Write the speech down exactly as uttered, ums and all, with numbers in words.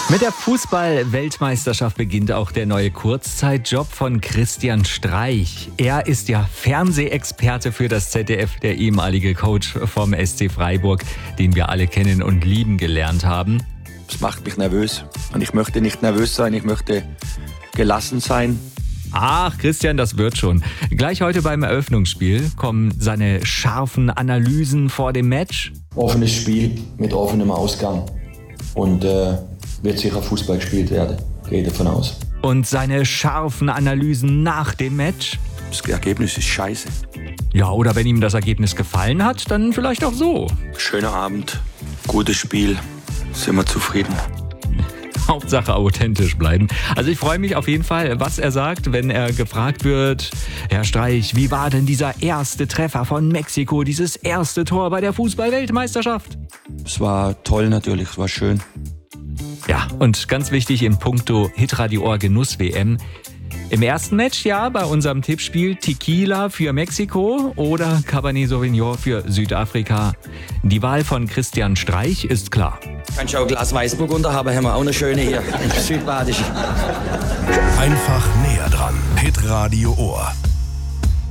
Mit der Fußball-Weltmeisterschaft beginnt auch der neue Kurzzeitjob von Christian Streich. Er ist ja Fernsehexperte für das Z D F, der ehemalige Coach vom S C Freiburg, den wir alle kennen und lieben gelernt haben. Das macht mich nervös. Und ich möchte nicht nervös sein, ich möchte gelassen sein. Ach, Christian, das wird schon. Gleich heute beim Eröffnungsspiel kommen seine scharfen Analysen vor dem Match. Offenes Spiel mit offenem Ausgang. Und äh, wird sicher Fußball gespielt werden. Gehe davon aus. Und seine scharfen Analysen nach dem Match. Das Ergebnis ist scheiße. Ja, oder wenn ihm das Ergebnis gefallen hat, dann vielleicht auch so. Schöner Abend, gutes Spiel, sind wir zufrieden. Hauptsache authentisch bleiben. Also ich freue mich auf jeden Fall, was er sagt, wenn er gefragt wird, Herr Streich, wie war denn dieser erste Treffer von Mexiko, dieses erste Tor bei der Fußball-Weltmeisterschaft? Es war toll natürlich, es war schön. Ja, und ganz wichtig in puncto Hitradio Ohr Genuss W M. Im ersten Match, ja, bei unserem Tippspiel Tequila für Mexiko oder Cabernet Sauvignon für Südafrika. Die Wahl von Christian Streich ist klar. Kannst du auch ein Glas Weißburgunder haben, haben wir auch eine schöne hier, südbadisch. Einfach näher dran. Hitradio Ohr.